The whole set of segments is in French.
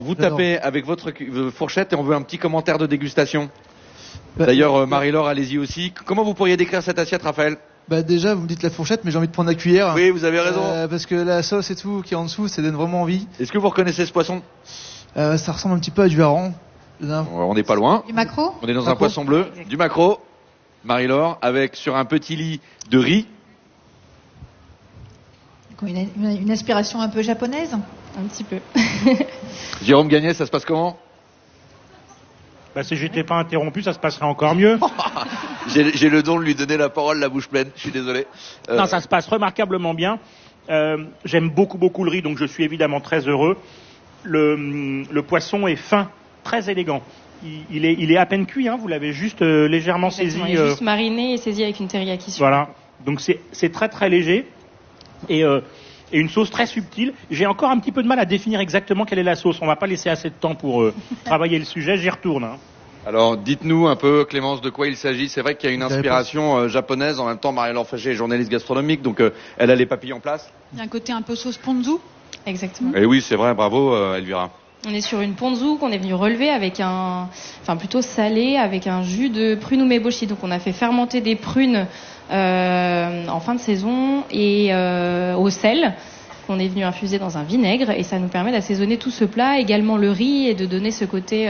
Vous tapez avec votre fourchette et on veut un petit commentaire de dégustation. D'ailleurs, Marie-Laure, allez-y aussi. Comment vous pourriez décrire cette assiette, Raphaël ? Déjà, vous me dites la fourchette, mais j'ai envie de prendre la cuillère. Oui, vous avez raison. Parce que la sauce et tout qui est en dessous, ça donne vraiment envie. Est-ce que vous reconnaissez ce poisson ? Ça ressemble un petit peu à du hareng. On n'est pas loin. Du maquereau ? On est dans un poisson bleu, du maquereau. Marie-Laure, avec sur un petit lit de riz. Une inspiration un peu japonaise ? Un petit peu. Jérôme Gagné, ça se passe comment ? Si j'étais pas interrompu, ça se passerait encore mieux. J'ai le don de lui donner la parole, la bouche pleine. Je suis désolé. Non, ça se passe remarquablement bien. J'aime beaucoup le riz, donc je suis évidemment très heureux. Le poisson est fin, très élégant. Il est à peine cuit, hein, vous l'avez juste légèrement saisi. Il est juste mariné et saisi avec une teriyaki. Voilà, donc c'est très léger. Et une sauce très subtile. J'ai encore un petit peu de mal à définir exactement quelle est la sauce. On va pas laisser assez de temps pour travailler le sujet. J'y retourne. Hein. Alors, dites-nous un peu, Clémence, de quoi il s'agit. C'est vrai qu'il y a une inspiration japonaise. En même temps, Marie-Laure Fréchet est journaliste gastronomique, donc elle a les papilles en place. Il y a un côté un peu sauce ponzu. Exactement. Et oui, c'est vrai. Bravo, Elvira. On est sur une ponzu qu'on est venu relever avec plutôt salé, avec un jus de prune umeboshi. Donc, on a fait fermenter des prunes en fin de saison et au sel qu'on est venu infuser dans un vinaigre, et ça nous permet d'assaisonner tout ce plat, également le riz, et de donner ce côté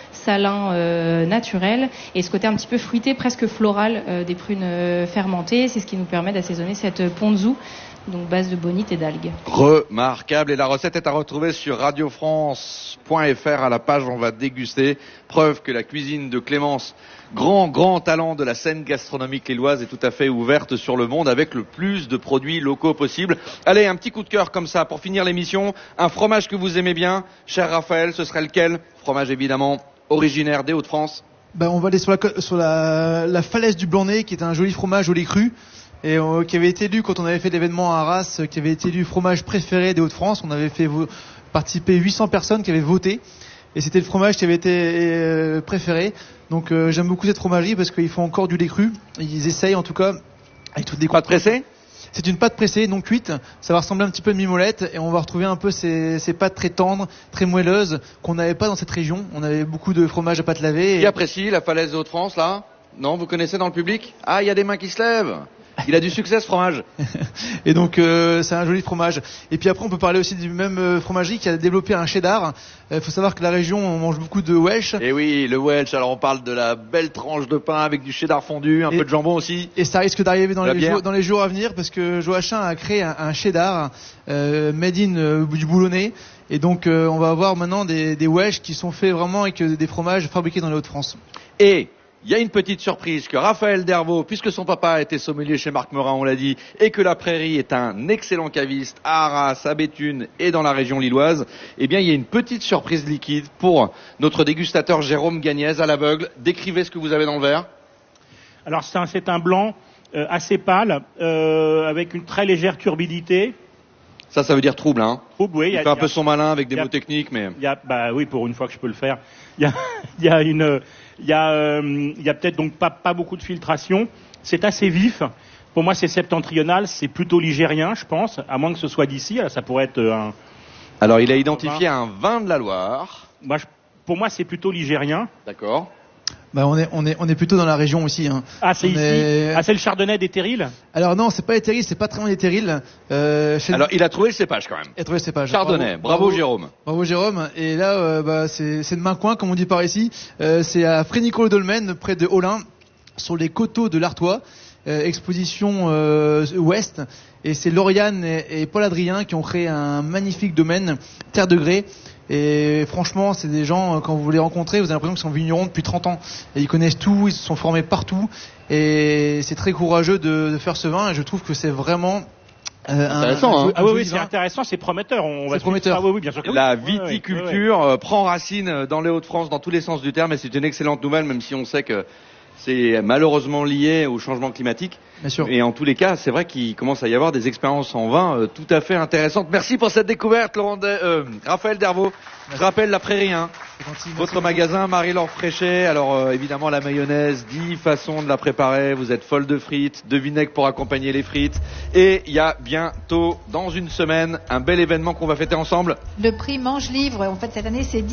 salin naturel et ce côté un petit peu fruité, presque floral des prunes fermentées. C'est ce qui nous permet d'assaisonner cette ponzu, donc base de bonite et d'algues. Remarquable. Et la recette est à retrouver sur radiofrance.fr à la page On va déguster. Preuve que la cuisine de Clémence, grand talent de la scène gastronomique lilloise, est tout à fait ouverte sur le monde avec le plus de produits locaux possible. Allez, un petit coup de cœur comme ça pour finir l'émission. Un fromage que vous aimez bien, cher Raphaël, ce serait lequel ? Fromage évidemment originaire des Hauts-de-France. On va aller sur la falaise du Blanc-Nez, qui est un joli fromage au lait cru. Et qui avait été élu, quand on avait fait l'événement à Arras, qui avait été élu fromage préféré des Hauts-de-France. On avait fait participer 800 personnes qui avaient voté. Et c'était le fromage qui avait été préféré. Donc j'aime beaucoup cette fromagerie parce qu'ils font encore du lait cru. Ils essayent en tout cas avec toutes les pâte pressée. C'est une pâte pressée, non cuite. Ça va ressembler un petit peu à une mimolette. Et on va retrouver un peu ces pâtes très tendres, très moelleuses, qu'on n'avait pas dans cette région. On avait beaucoup de fromage à pâte lavée. Qui apprécie la falaise des Hauts-de-France là ? Non, vous connaissez dans le public ? Ah, il y a des mains qui se lèvent. Il a du succès ce fromage. Et donc c'est un joli fromage. Et puis après on peut parler aussi du même fromagerie qui a développé un cheddar. Il faut savoir que la région on mange beaucoup de Welsh. Et oui, le Welsh. Alors on parle de la belle tranche de pain avec du cheddar fondu, un peu de jambon aussi. Et ça risque d'arriver dans les jours à venir parce que Joachim a créé un cheddar made in du Boulonnais. Et donc on va avoir maintenant des Welsh qui sont faits vraiment avec des fromages fabriqués dans les Hauts-de-France. Et il y a une petite surprise que Raphaël Dervaux, puisque son papa a été sommelier chez Marc Merin, on l'a dit, et que la Prairie est un excellent caviste à Arras, à Béthune et dans la région lilloise, il y a une petite surprise liquide pour notre dégustateur Jérôme Gagnez à l'aveugle. Décrivez ce que vous avez dans le verre. Alors c'est un blanc assez pâle, avec une très légère turbidité. Ça veut dire trouble, hein. Trouble, oui. Il fait un peu son malin avec des mots techniques, mais. Oui, pour une fois que je peux le faire. Il y a peut-être donc pas beaucoup de filtration. C'est assez vif. Pour moi, c'est septentrional. C'est plutôt ligérien, je pense. À moins que ce soit d'ici. Ça pourrait être un. Alors, il a identifié un vin de la Loire. Pour moi, c'est plutôt ligérien. D'accord. On est plutôt dans la région aussi. Hein. Ah, c'est ici. Ah, c'est le chardonnay des Terrils. Alors non, c'est pas les Terrils, c'est pas très loin des Terrils. Alors il a trouvé le cépage quand même. Il a trouvé le cépage. Chardonnay. Bravo Jérôme. Bravo Jérôme. Et là, c'est de main coin comme on dit par ici. C'est à Frénicourt-le-Dolmen, près de Olin, sur les coteaux de l'Artois. Exposition ouest. Et c'est Lauriane et Paul Adrien qui ont créé un magnifique domaine, Terre de Grès. Et franchement, c'est des gens, quand vous les rencontrez, vous avez l'impression qu'ils sont vignerons depuis 30 ans. Et ils connaissent tout, ils se sont formés partout. Et c'est très courageux de faire ce vin. Et je trouve que c'est vraiment intéressant. Oui, c'est intéressant, c'est prometteur. C'est prometteur. Oui, bien sûr que la viticulture prend racine dans les Hauts-de-France dans tous les sens du terme. Et c'est une excellente nouvelle, même si on sait que c'est malheureusement lié au changement climatique. Bien sûr. Et en tous les cas, c'est vrai qu'il commence à y avoir des expériences en vin tout à fait intéressantes. Merci pour cette découverte, Raphaël Dervaux. Je rappelle la Prairie, hein. Votre magasin, Marie-Laure Fréchet. Alors évidemment la mayonnaise, 10 façons de la préparer. Vous êtes folle de frites, de vinaigre pour accompagner les frites. Et il y a bientôt, dans une semaine, un bel événement qu'on va fêter ensemble. Le prix Mange Livre, en fait cette année c'est